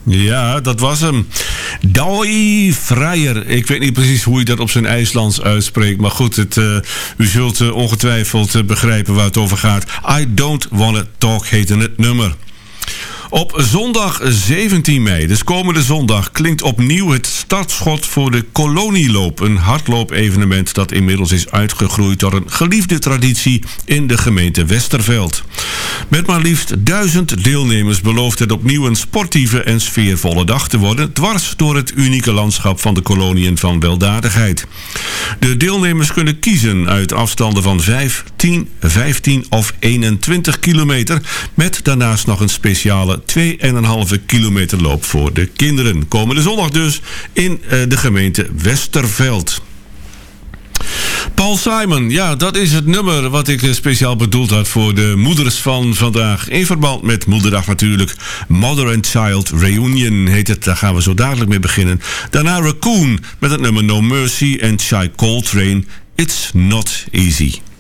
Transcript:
Ja, dat was hem. Daui Freyr. Ik weet niet precies hoe je dat op zijn IJslands uitspreekt. Maar goed, u zult ongetwijfeld begrijpen waar het over gaat. I Don't Wanna Talk heette het nummer. Op zondag 17 mei, dus komende zondag, klinkt opnieuw het startschot voor de Kolonieloop. Een hardloopevenement dat inmiddels is uitgegroeid tot een geliefde traditie in de gemeente Westerveld. Met maar liefst 1000 deelnemers belooft het opnieuw een sportieve en sfeervolle dag te worden, dwars door het unieke landschap van de koloniën van weldadigheid. De deelnemers kunnen kiezen uit afstanden van 5, 10, 15 of 21 kilometer, met daarnaast nog een speciale 2,5 kilometer loop voor de kinderen. Komende zondag dus in de gemeente Westerveld. Paul Simon, ja, dat is het nummer wat ik speciaal bedoeld had voor de moeders van vandaag. In verband met Moederdag natuurlijk. Mother and Child Reunion heet het, daar gaan we zo dadelijk mee beginnen. Daarna Raccoon met het nummer No Mercy en Shy Coltrane, It's Not Easy.